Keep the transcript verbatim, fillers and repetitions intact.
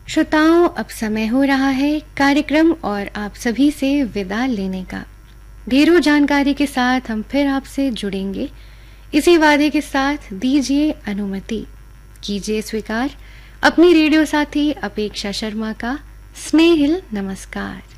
श्रोताओं, अब समय हो रहा है कार्यक्रम और आप सभी से विदा लेने का। ढेरों जानकारी के साथ हम फिर आपसे जुड़ेंगे। इसी वादे के साथ दीजिए अनुमति, कीजिए स्वीकार अपनी रेडियो साथी अपेक्षा शर्मा का स्नेहिल नमस्कार।